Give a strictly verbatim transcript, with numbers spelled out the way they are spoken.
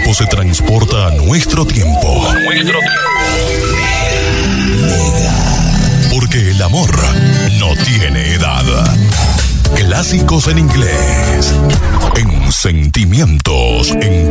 tiempo se transporta a nuestro tiempo. A nuestro tiempo. Porque el amor no tiene edad. Clásicos en inglés. En sentimientos. En